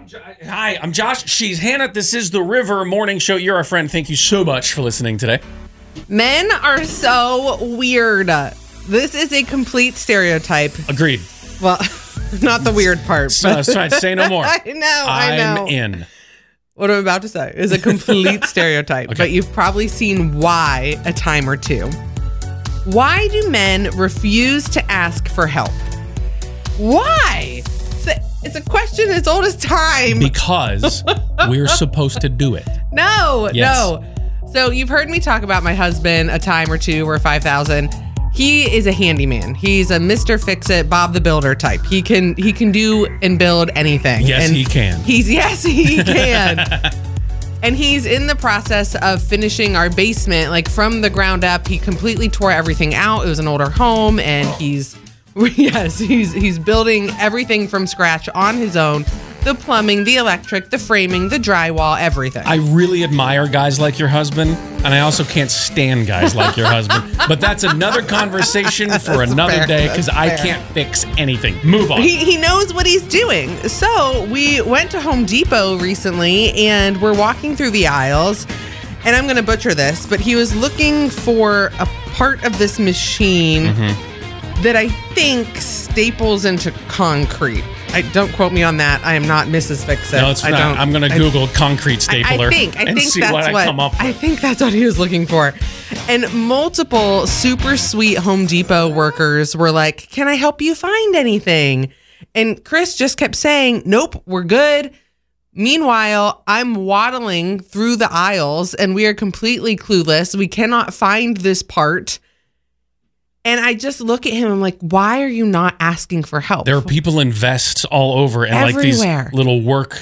Hi, I'm Josh. She's Hannah. This is the River Morning Show. You're our friend. Thank you so much for listening today. Men are so weird. This is a complete stereotype. Agreed. Well, not the weird part. So, that's right. Say no more. I know. I'm in. What I'm about to say is a complete stereotype, Okay. but you've probably seen why a time or two. Why do men refuse to ask for help? Why? It's a question as old as time. Because we're supposed to do it. No. Yes. So you've heard me talk about my husband a time or two or 5,000. He is a handyman. He's a Mr. Fix-It, Bob the Builder type. He can do and build anything. Yes, he can. Yes, he can. And he's in the process of finishing our basement, like from the ground up. He completely tore everything out. It was an older home, and he's building everything from scratch on his own. The plumbing, the electric, the framing, the drywall, everything. I really admire guys like your husband, and I also can't stand guys like your husband. But that's another conversation for another day, because I can't fix anything. Move on. He knows what he's doing. So we went to Home Depot recently, and we're walking through the aisles, and I'm going to butcher this, but he was looking for a part of this machine that I think staples into concrete. Don't quote me on that. I am not Mrs. Fix-It. No, it's not. I'm going to Google concrete stapler and see what I come up with. I think that's what he was looking for. And multiple super sweet Home Depot workers were like, "Can I help you find anything?" And Chris just kept saying, "Nope, we're good." Meanwhile, I'm waddling through the aisles and we are completely clueless. We cannot find this part. And I just look at him. I'm like, why are you not asking for help? There are people in vests all over, and Everywhere. like these little work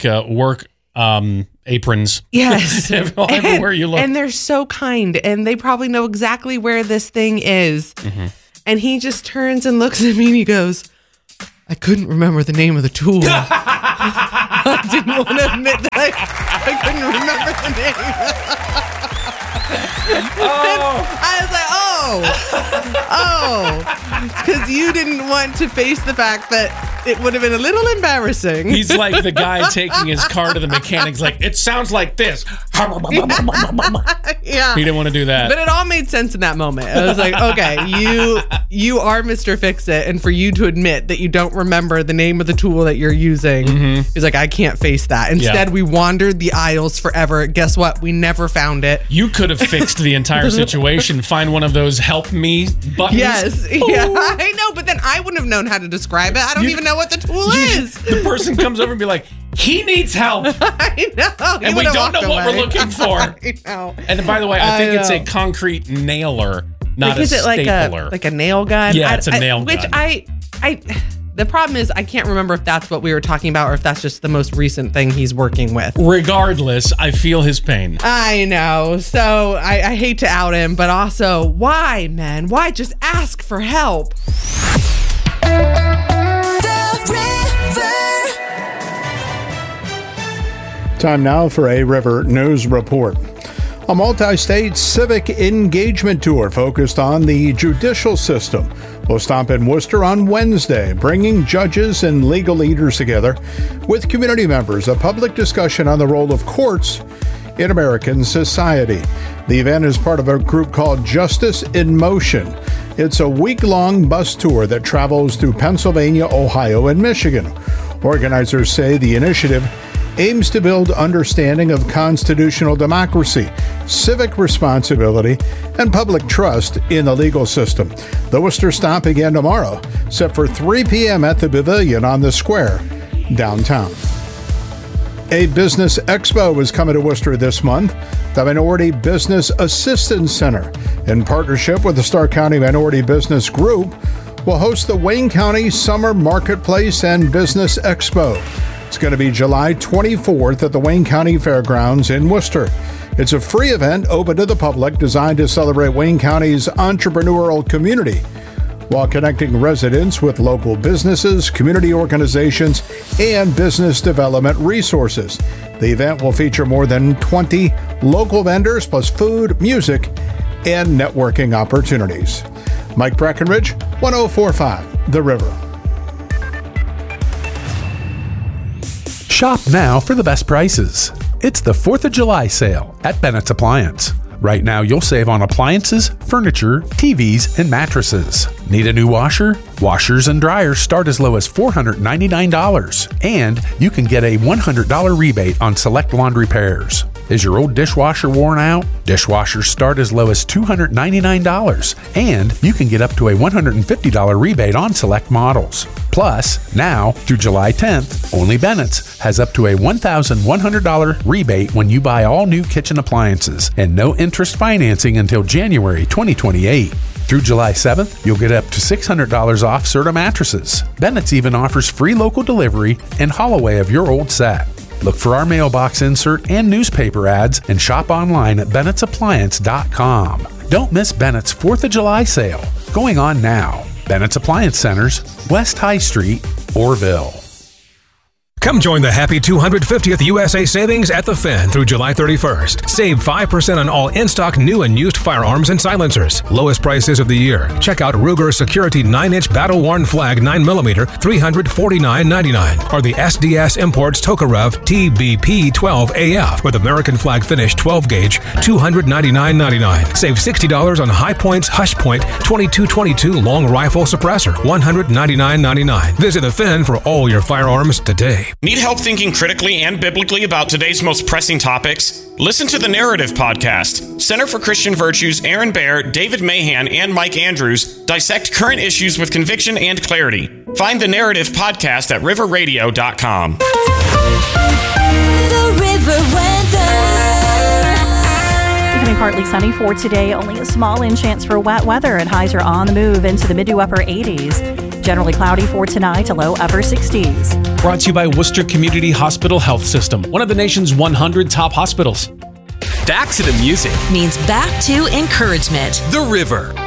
aprons. Yes. Everywhere you look. And they're so kind, and they probably know exactly where this thing is. And he just turns and looks at me and he goes, "I couldn't remember the name of the tool." I didn't want to admit that I couldn't remember the name. I was like, because you didn't want to face the fact that it would have been a little embarrassing. He's like the guy taking his car to the mechanics, like, it sounds like this. Yeah. He didn't want to do that. But it all made sense in that moment. I was like, okay, you are Mr. Fix-It, and for you to admit that you don't remember the name of the tool that you're using, he's like, I can't face that. Instead, we wandered the aisles forever. Guess what? We never found it. You could have fixed the entire situation. Find one of those help me buttons. Yes. Yeah, I know, but then I wouldn't have known how to describe it. I don't even know what the tool is. The person comes over and be like, he needs help. I know. And we don't know what we're looking for. I know. And by the way, I think it's a concrete nailer, not a stapler. Like a nail gun? Yeah, it's a nail gun. Which the problem is I can't remember if that's what we were talking about or if that's just the most recent thing he's working with. Regardless, I feel his pain. I know. So I hate to out him, but also, why, man? Why just ask for help? Time now for a River News Report. A multi-state civic engagement tour focused on the judicial system will stop in Worcester on Wednesday, bringing judges and legal leaders together with community members, a public discussion on the role of courts in American society. The event is part of a group called Justice in Motion. It's a week-long bus tour that travels through Pennsylvania, Ohio, and Michigan. Organizers say the initiative aims to build understanding of constitutional democracy, civic responsibility, and public trust in the legal system. The Worcester stop began tomorrow, set for 3 p.m. at the Pavilion on the Square, downtown. A business expo is coming to Worcester this month. The Minority Business Assistance Center, in partnership with the Stark County Minority Business Group, will host the Wayne County Summer Marketplace and Business Expo. It's going to be July 24th at the Wayne County Fairgrounds in Worcester. It's a free event open to the public designed to celebrate Wayne County's entrepreneurial community while connecting residents with local businesses, community organizations, and business development resources. The event will feature more than 20 local vendors, plus food, music, and networking opportunities. Mike Breckenridge, 104.5 The River. Shop now for the best prices. It's the 4th of July sale at Bennett's Appliance. Right now, you'll save on appliances, furniture, TVs, and mattresses. Need a new washer? Washers and dryers start as low as $499, and you can get a $100 rebate on select laundry pairs. Is your old dishwasher worn out? Dishwashers start as low as $299, and you can get up to a $150 rebate on select models. Plus, now, through July 10th, only Bennett's has up to a $1,100 rebate when you buy all new kitchen appliances, and no interest financing until January 2028. Through July 7th, you'll get up to $600 off Serta mattresses. Bennett's even offers free local delivery and haul away of your old set. Look for our mailbox insert and newspaper ads and shop online at Bennett'sAppliance.com. Don't miss Bennett's 4th of July sale, going on now. Bennett's Appliance Centers, West High Street, Orville. Come join the happy 250th USA Savings at the Finn through July 31st. Save 5% on all in-stock new and used firearms and silencers. Lowest prices of the year. Check out Ruger Security 9-inch battle-worn flag 9mm, $349.99. Or the SDS Imports Tokarev TBP-12AF with American flag finish 12-gauge, $299.99. Save $60 on High Point's Hush Point 2222 long rifle suppressor, $199.99. Visit the Finn for all your firearms today. Need help thinking critically and biblically about today's most pressing topics? Listen to the Narrative Podcast. Center for Christian Virtues, Aaron Baer, David Mahan, and Mike Andrews dissect current issues with conviction and clarity. Find the Narrative Podcast at riverradio.com. The River Weather. Becoming partly sunny for today. Only a small chance for wet weather, and highs are on the move into the mid to upper 80s. Generally cloudy for tonight to low upper 60s. Brought to you by Worcester Community Hospital Health System, one of the nation's 100 top hospitals. Back to the music means back to encouragement. The River.